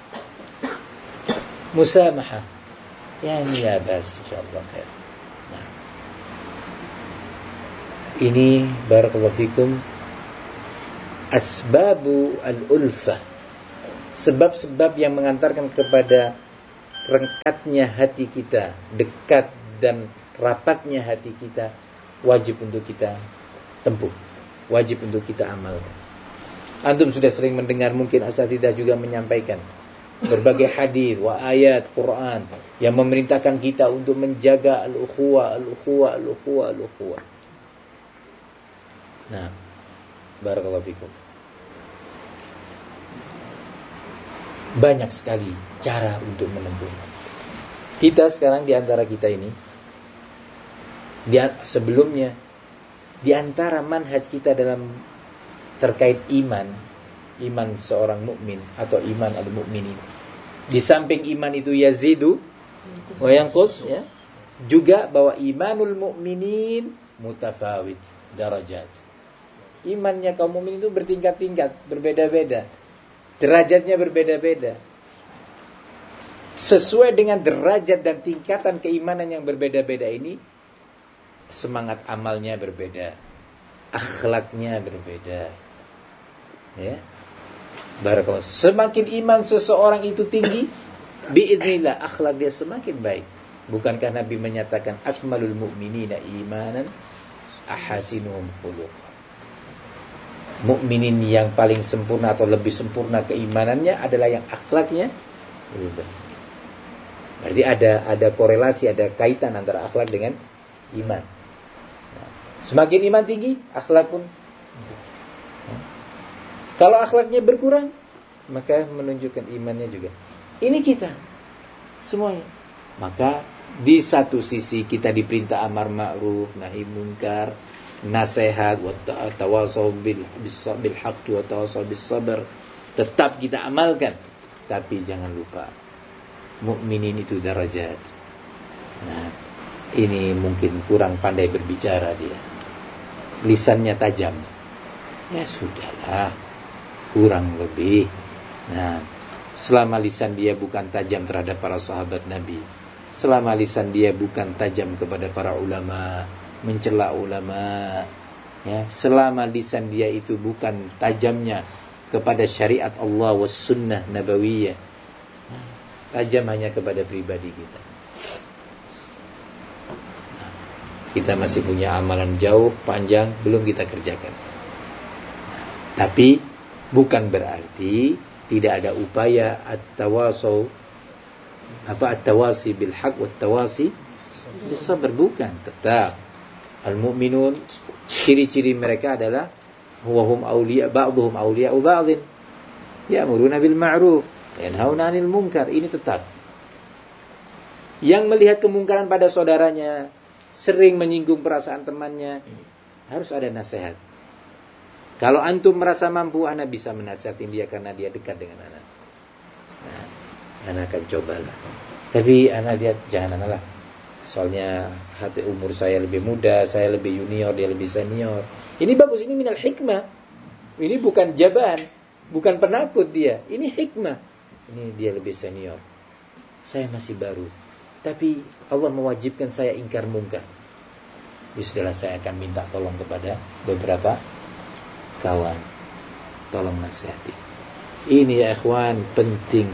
A: Musamahah. Ya, ini ya bas, insyaallah khair. Nah, ini barakallahu fikum asbabu al-ulfah, sebab-sebab yang mengantarkan kepada rengkatnya hati kita, dekat dan rapatnya hati kita, wajib untuk kita tempuh, wajib untuk kita amalkan. Antum sudah sering mendengar, mungkin asatidzah juga menyampaikan berbagai hadis wa ayat Quran yang memerintahkan kita untuk menjaga al-ukhuwah, al-ukhuwah, al-ukhuwah, al-ukhuwah. Nah, barakallahu fikum. Banyak sekali cara untuk menempuh. Kita sekarang di antara kita ini, sebelumnya di antara manhaj kita dalam terkait iman seorang mukmin atau iman al-mukminin, di samping iman itu yazidu wa yanqus, ya, juga bahwa imanul mukminin mutafawit darajat. Imannya kaum mukmin itu bertingkat-tingkat, berbeda-beda, derajatnya berbeda-beda. Sesuai dengan derajat dan tingkatan keimanan yang berbeda-beda ini, semangat amalnya berbeda, akhlaknya berbeda. Ya. Barakallahu. Semakin iman seseorang itu tinggi, biidznillah akhlak dia semakin baik. Bukankah Nabi menyatakan akmalul mu'minina imanan ahasinuhum khuluqan. Mukminin yang paling sempurna atau lebih sempurna keimanannya adalah yang akhlaknya lebih baik. Berarti ada korelasi, ada kaitan antara akhlak dengan iman. Nah, semakin iman tinggi, akhlak pun. Kalau akhlaknya berkurang, maka menunjukkan imannya juga. Ini kita semuanya. Maka di satu sisi kita diperintah amar ma'ruf, nahi munkar, nasihat, wa tawasaw bil haqqi wa tawasaw bis sabr. Tetap kita amalkan. Tapi jangan lupa, mukminin itu darajat. Nah, ini mungkin kurang pandai berbicara dia. Lisannya tajam. Ya sudahlah, kurang lebih. Nah, selama lisan dia bukan tajam terhadap para sahabat Nabi, selama lisan dia bukan tajam kepada para ulama, mencela ulama, ya, selama lisan dia itu bukan tajamnya kepada syariat Allah was sunnah nabawiyah, tajam hanya kepada pribadi kita. Nah, kita masih punya amalan jauh, panjang, belum kita kerjakan. Tapi bukan berarti tidak ada upaya at-tawasi bil haq wa at-tawasi bis sabr. Bukan, tetap al-mu'minun, ciri-ciri mereka adalah hum awliya ba'dhum awliya'u ba'dhin, ya'muruna bil ma'ruf yanhauna 'anil munkar. Ini tetap. Yang melihat kemungkaran pada saudaranya, sering menyinggung perasaan temannya, harus ada nasihat. Kalau antum merasa mampu, ana bisa menasihatin dia karena dia dekat dengan ana. Nah, ana akan cobalah. Tapi ana lihat jangan ana lah. Soalnya hati umur saya lebih muda, saya lebih junior, dia lebih senior. Ini bagus, ini minal hikmah. Ini bukan jabahan, bukan penakut dia. Ini hikmah. Ini dia lebih senior. Saya masih baru. Tapi Allah mewajibkan saya ingkar mungkar. Ya sudahlah, saya akan minta tolong kepada beberapa kawan, tolong nasihati. Ini ya ikhwan, penting.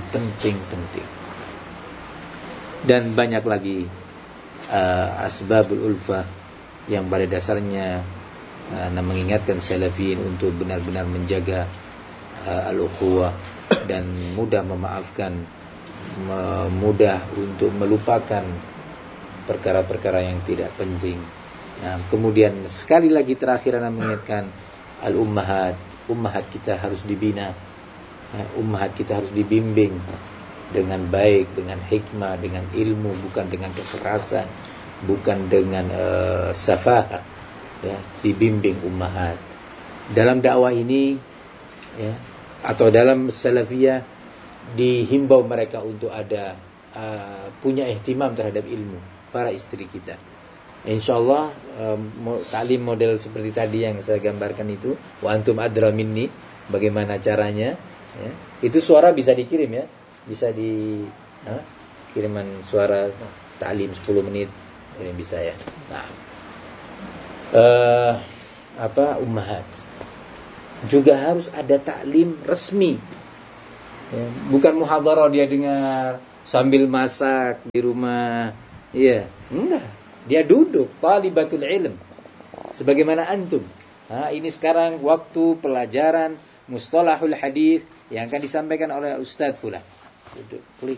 A: Dan banyak lagi asbabul ulfah yang pada dasarnya mengingatkan salafin untuk benar-benar menjaga al-ukhuwah dan mudah memaafkan, mudah untuk melupakan perkara-perkara yang tidak penting. Nah, kemudian sekali lagi terakhir ana mengingatkan ummahat kita harus dibina, ummahat kita harus dibimbing dengan baik, dengan hikmah, dengan ilmu, bukan dengan kekerasan, bukan dengan safah, ya, dibimbing ummahat. Dalam dakwah ini, ya, atau dalam salafiyah, dihimbau mereka untuk ada punya ihtimam terhadap ilmu, para istri kita. InsyaAllah ta'lim model seperti tadi yang saya gambarkan itu, wa antum adra minni, bagaimana caranya, ya. Itu suara bisa dikirim, ya, bisa di kiriman suara ta'lim 10 menit ini bisa, ya. Nah, ummahat juga harus ada taklim resmi. Ya, bukan muhadharah dia dengar sambil masak di rumah. Iya, enggak. Dia duduk talibatul ilm. Sebagaimana antum. Ini sekarang waktu pelajaran mustalahul hadis yang akan disampaikan oleh Ustadz Fulan. Duduk, klik.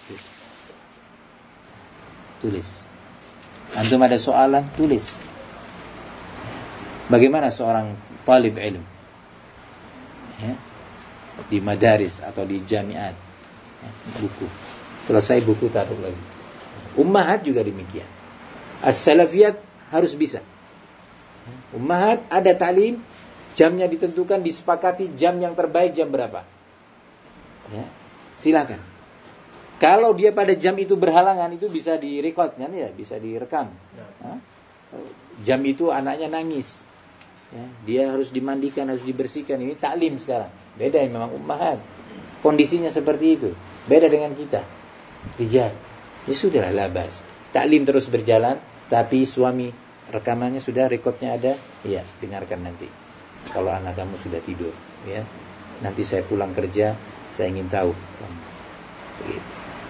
A: Tulis. Antum ada soalan, tulis. Bagaimana seorang talib ilm? Ya, di madaris atau di jamiat. Ya, buku. Selesai buku taruh lagi. Ummahat juga demikian. As-salafiyat harus bisa. Ummahat ada ta'lim, jamnya ditentukan, disepakati jam yang terbaik jam berapa. Ya, silakan. Kalau dia pada jam itu berhalangan, itu bisa direkod kan ya, bisa direkam. Jam itu anaknya nangis. Ya, dia harus dimandikan, harus dibersihkan. Ini taklim sekarang. Beda memang ummahat. Kondisinya seperti itu. Beda dengan kita. Rijal. Ya sudah labas. Taklim terus berjalan, tapi suami rekamannya sudah, rekodnya ada. Iya, dengarkan nanti. Kalau anak kamu sudah tidur, ya. Nanti saya pulang kerja, saya ingin tahu kamu. Begitu.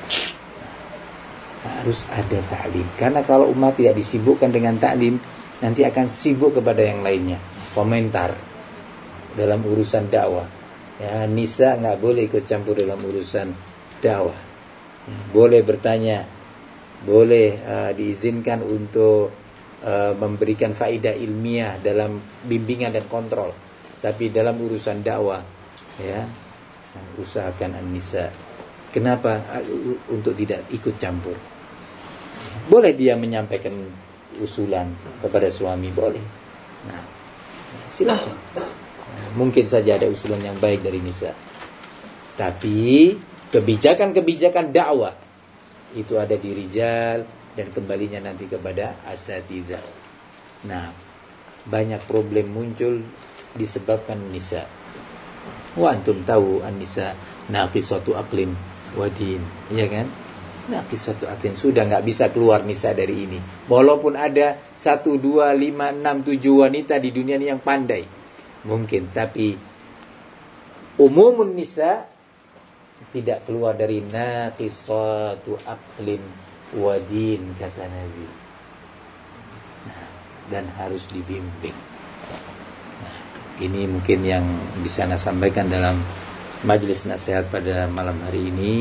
A: Harus ada taklim. Karena kalau umat tidak disibukkan dengan taklim, nanti akan sibuk kepada yang lainnya. Komentar dalam urusan dakwah. Ya, nisa nggak boleh ikut campur dalam urusan dakwah. Boleh bertanya, boleh diizinkan untuk memberikan faedah ilmiah dalam bimbingan dan kontrol. Tapi dalam urusan dakwah, ya, usahakan an-nisa. Kenapa? Untuk tidak ikut campur. Boleh dia menyampaikan usulan kepada suami, boleh. Nah, silakan. Mungkin saja ada usulan yang baik dari nisa. Tapi kebijakan-kebijakan dakwah itu ada di rijal dan kembalinya nanti kepada asatidzah. Nah, banyak problem muncul disebabkan nisa. Wa antum tahu an-nisa naqisatu aqlin wa din, iya kan? Naqisatu aqlin, sudah enggak bisa keluar nisa dari ini. Walaupun ada 1 2 5 6 7 wanita di dunia ini yang pandai. Mungkin, tapi umumun nisa tidak keluar dari naqisatu aqlin wa din, kata Nabi. Nah, dan harus dibimbing. Nah, ini mungkin yang bisa saya sampaikan dalam majelis nasihat pada malam hari ini.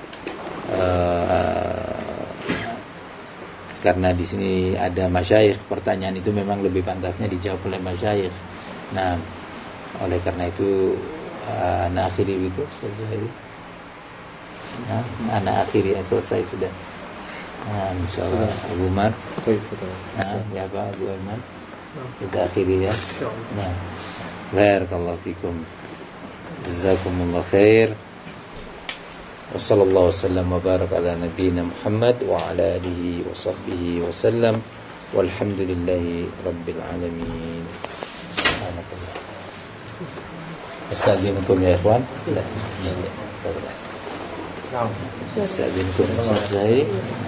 A: Karena di sini ada masyayikh, pertanyaan itu memang lebih pantasnya dijawab oleh masyayikh. Nah, oleh karena itu anak akhiri itu selesai. Nah, anak akhiri yang selesai sudah. Nah, insyaallah Abu Umar. Nah, ya Pak Abu Umar. Kita akhiri ya. Nah, barakallahu fikum. Jazakumullah khair. Wassallallahu wasallam wa baraka ala nabiyyina Muhammad wa ala alihi wa sahbihi wa sallam. Walhamdulillahi rabbil alamin. Subhanallah. Astagfirullahaladzim ya ikhwan. Astagfirullahaladzim. Selesai.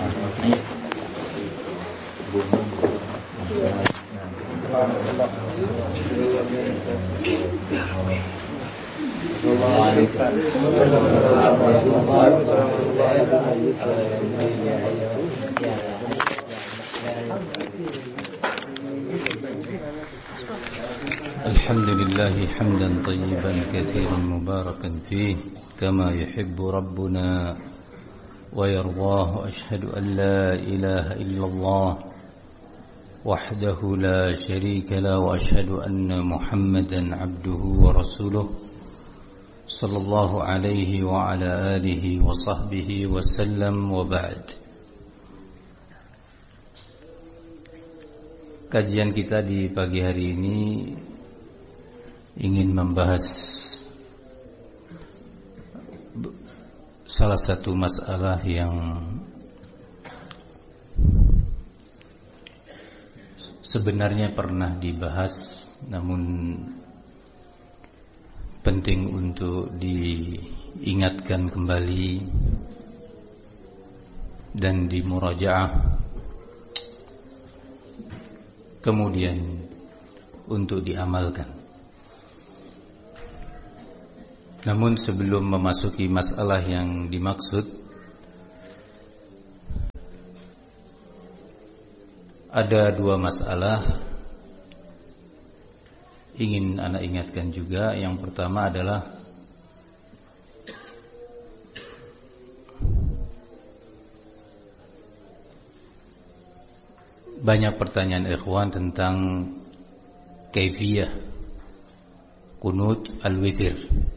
B: الحمد لله حمدا طيبا كثيرا مباركا فيه كما يحب ربنا ويرضاه. أشهد أن لا إله إلا الله وحده لا شريك له وأشهد أن محمدا عبده ورسوله صلى الله عليه وعلى آله وصحبه وسلم. وبعد. Kajian kita di pagi hari ini ingin membahas salah satu masalah yang sebenarnya pernah dibahas, namun penting untuk diingatkan kembali dan dimurajaah, kemudian untuk diamalkan. Namun sebelum memasuki masalah yang dimaksud, ada dua masalah ingin Ana ingatkan juga. Yang pertama adalah banyak pertanyaan ikhwan tentang kaifiyah qunut al-witir.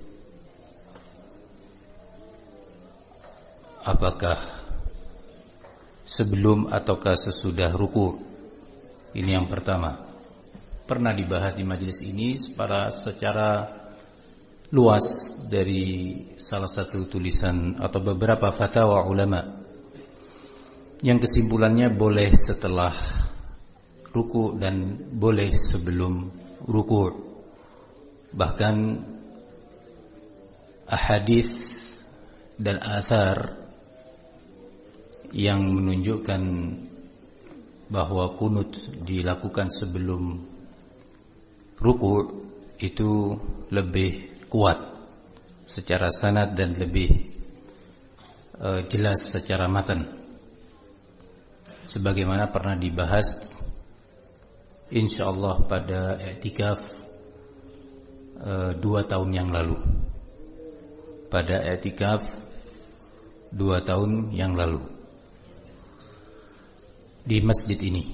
B: Apakah sebelum ataukah sesudah ruku'? Ini yang pertama. Pernah dibahas di majelis ini secara luas dari salah satu tulisan atau beberapa fatwa ulama, yang kesimpulannya boleh setelah ruku' dan boleh sebelum ruku'. Bahkan ahadits dan athar yang menunjukkan bahwa kunut dilakukan sebelum ruku' itu lebih kuat secara sanad dan lebih jelas secara matan, sebagaimana pernah dibahas insyaallah pada i'tikaf 2 tahun yang lalu. Pada i'tikaf 2 tahun yang lalu di masjid ini.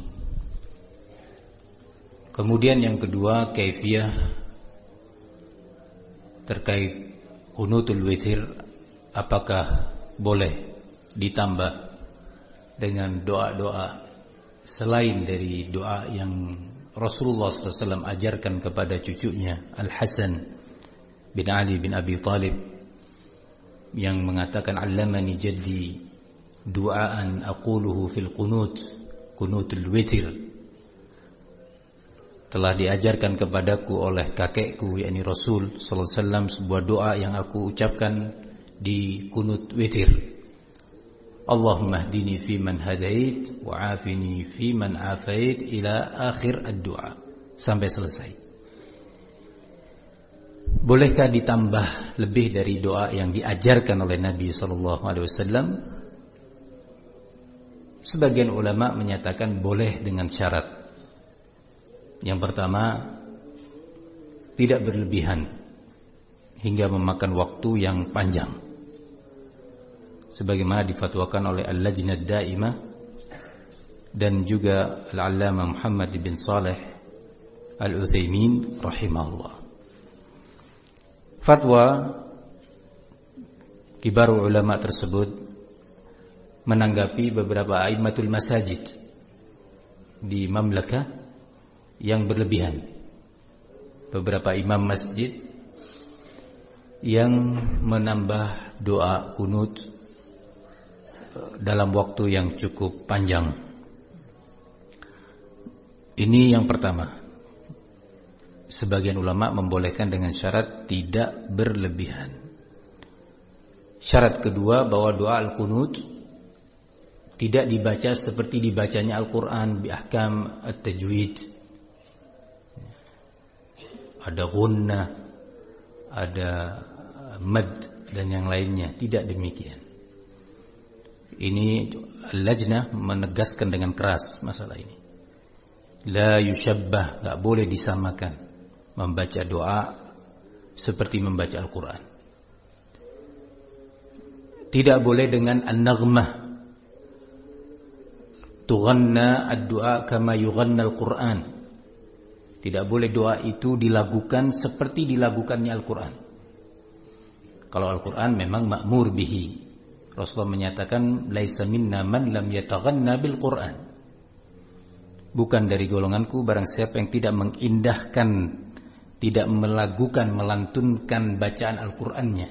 B: Kemudian yang kedua, kaifiyah terkait qunutul witir, apakah boleh ditambah dengan doa-doa selain dari doa yang Rasulullah SAW ajarkan kepada cucunya Al-Hasan bin Ali bin Abi Talib, yang mengatakan allamani jaddi du'aan aquluhu fil qunutul witir. Telah diajarkan kepadaku oleh kakekku, yakni Rasul sallallahu alaihi wasallam, sebuah doa yang aku ucapkan di qunut witir. Allahumma hdini fi man hadait wa afini fi man afait, ila akhir ad-du'a, sampai selesai. Bolehkah ditambah lebih dari doa yang diajarkan oleh Nabi sallallahu alaihi wasallam? Sebagian ulama menyatakan boleh dengan syarat. Yang pertama, tidak berlebihan hingga memakan waktu yang panjang, sebagaimana difatwakan oleh Al-Lajnah Daimah dan juga Al-Allamah Muhammad bin Saleh Al-Utsaimin rahimahullah. Fatwa kibar ulama tersebut menanggapi beberapa a'immatul masajid di mamlakah yang berlebihan. Beberapa imam masjid yang menambah doa kunut dalam waktu yang cukup panjang. Ini yang pertama. Sebagian ulama membolehkan dengan syarat tidak berlebihan. Syarat kedua, bahwa doa al-kunut tidak dibaca seperti dibacanya Al-Quran bi ahkam at-tajwid. Ada gunnah, ada mad dan yang lainnya. Tidak demikian. Ini Al-Lajnah menegaskan dengan keras masalah ini. La yushabbah, gak boleh disamakan membaca doa seperti membaca Al-Quran. Tidak boleh dengan an-naghmah, tughanna ad-du'a kama yughanna al-Quran. Tidak boleh doa itu dilakukan seperti dilakukannya Al-Quran. Kalau Al-Quran memang ma'mur bihi. Rasulullah menyatakan laisa minna man lam yataghanna bil Quran. Bukan dari golonganku barang siapa yang tidak mengindahkan, tidak melakukan, melantunkan bacaan Al-Qur'annya.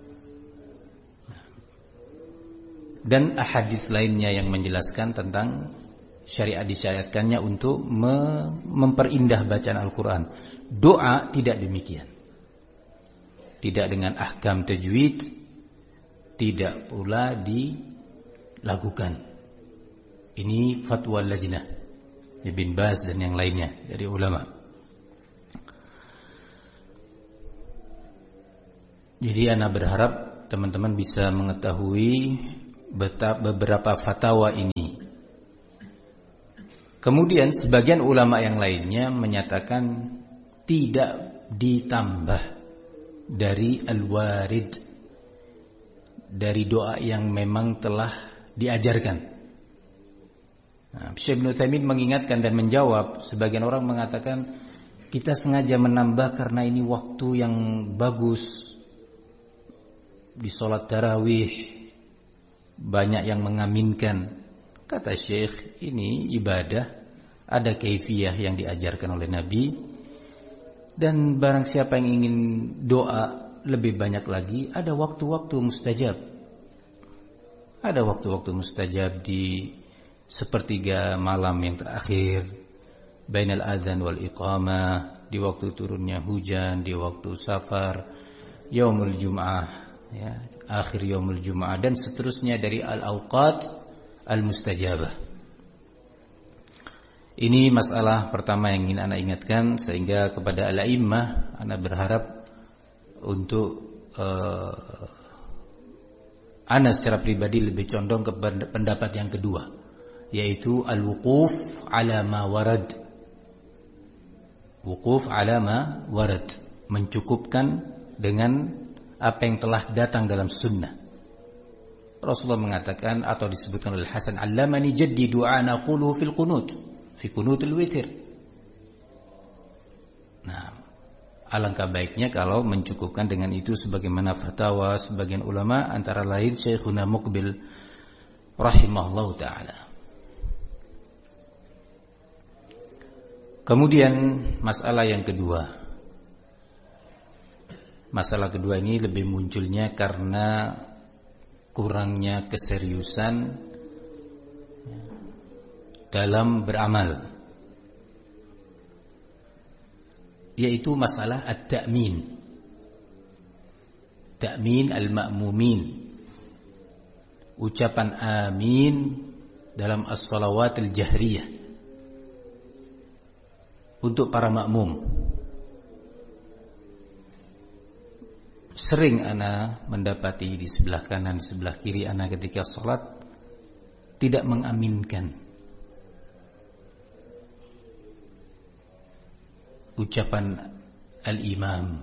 B: Dan ahadits lainnya yang menjelaskan tentang syariat disyariatkannya untuk memperindah bacaan Al-Qur'an. Doa tidak demikian. Tidak dengan ahkam tajwid, tidak pula dilakukan. Ini fatwa Lajnah Ibn Baz dan yang lainnya dari ulama. Jadi ana berharap teman-teman bisa mengetahui beberapa fatwa ini. Kemudian sebagian ulama yang lainnya menyatakan tidak ditambah dari al-warid, dari doa yang memang telah diajarkan. Nah, Syekh Ibnu Utsaimin mengingatkan dan menjawab, sebagian orang mengatakan kita sengaja menambah karena ini waktu yang bagus di sholat tarawih, banyak yang mengaminkan. Kata Syekh, ini ibadah, ada kaifiyah yang diajarkan oleh Nabi, dan barang siapa yang ingin doa lebih banyak lagi, ada waktu-waktu mustajab. Ada waktu-waktu mustajab di sepertiga malam yang terakhir, bainal adzan wal iqamah, di waktu turunnya hujan, di waktu safar, yaumul jum'ah, ya, akhir yaumul jum'ah, dan seterusnya dari al-awqat al-mustajabah. Ini masalah pertama yang ingin ana ingatkan, sehingga kepada al-a'immah ana berharap untuk ana secara pribadi lebih condong ke pendapat yang kedua, yaitu al-wuquf ala ma warad. Wuquf ala ma warad, mencukupkan dengan apa yang telah datang dalam sunnah. Rasulullah mengatakan, atau disebutkan oleh Hasan, allamani jaddi du'an aquluhu fil qunut, fi qunutul witir. Nah, alangkah baiknya kalau mencukupkan dengan itu, sebagaimana fatwa sebagian ulama, antara lain Syekhuna Muqbil rahimahullah ta'ala. Kemudian masalah yang kedua. Masalah kedua ini lebih munculnya karena kurangnya keseriusan dalam beramal, yaitu masalah at-ta'min, ta'min al-ma'mumin, ucapan amin dalam as-salawat al-jahriyah untuk para makmum. Sering ana mendapati di sebelah kanan, di sebelah kiri ana ketika sholat tidak mengaminkan ucapan al-imam.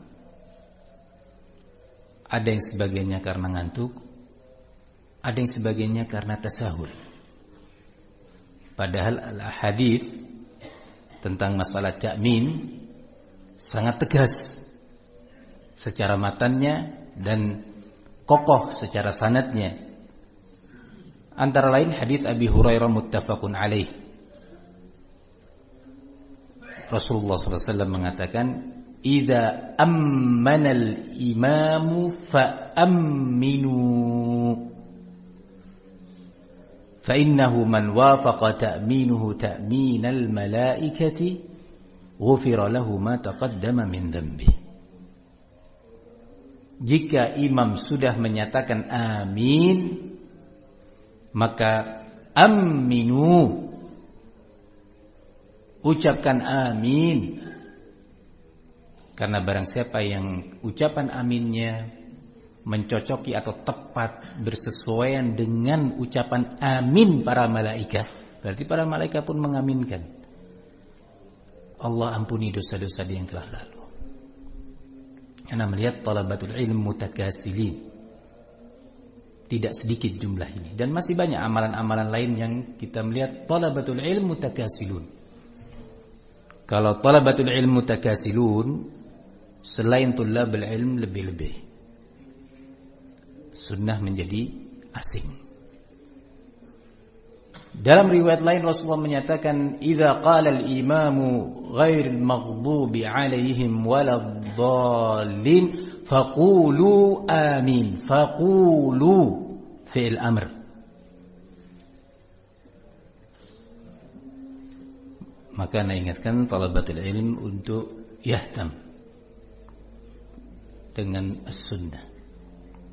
B: Ada yang sebagiannya karena ngantuk, ada yang sebagiannya karena tasahul. Padahal al-hadits tentang masalah ta'min sangat tegas secara matannya dan kokoh secara sanadnya. Antara lain hadis Abi Hurairah muttafaqun alaih. Rasulullah SAW mengatakan, "Idza ammana al-imamu fa'amminu, fa innahu man wafaqa ta'minuhu ta'minal malaikati ghufira lahu ma taqaddama min dhanbihi." Jika imam sudah menyatakan amin, maka aminu, ucapkan amin. Karena barang siapa yang ucapan aminnya mencocoki atau tepat bersesuaian dengan ucapan amin para malaikat, berarti para malaikat pun mengaminkan. Allah ampuni dosa-dosa dia yang telah lalu. Anda melihat talabatul ilm mutakasilin, tidak sedikit jumlah ini, dan masih banyak amalan-amalan lain yang kita melihat talabatul ilm mutakasilun. Kalau talabatul ilm mutakasilun, selain tulabul ilm lebih-lebih, sunnah menjadi asing. Dalam riwayat lain Rasulullah menyatakan, "Idza qala al-imamu ghairil maghdubi 'alaihim waladdallin faqulu amin." Faqulu fi'il amr. Maka ana ingatkan talabatul ilm untuk yahtam dengan as-sunnah.